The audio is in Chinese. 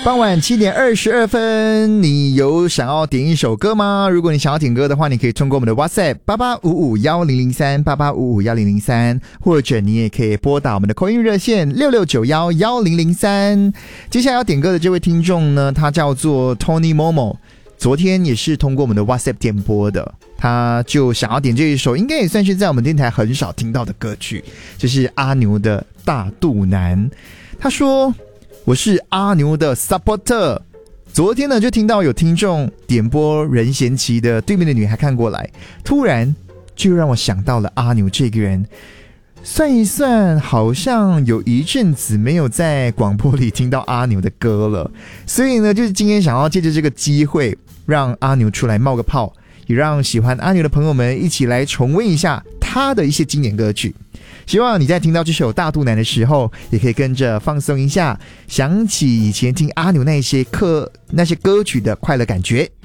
傍晚7点22分，你有想要点一首歌吗？如果你想要点歌的话，你可以通过我们的 WhatsApp 88551003 88551003，或者你也可以拨打我们的口音热线66911003。接下来要点歌的这位听众呢，他叫做 Tony Momo， 昨天也是通过我们的 WhatsApp 点播的，他就想要点这一首应该也算是在我们电台很少听到的歌曲，就是阿牛的《大肚腩》。他说我是阿牛的 supporter， 昨天呢就听到有听众点播任贤齐的对面的女孩看过来，突然就让我想到了阿牛这个人，算一算好像有一阵子没有在广播里听到阿牛的歌了，所以呢就是今天想要借着这个机会让阿牛出来冒个泡，也让喜欢阿牛的朋友们一起来重温一下他的一些经典歌曲。希望你在听到这首《大肚腩》的时候也可以跟着放松一下，想起以前听阿牛那些歌曲的快乐感觉。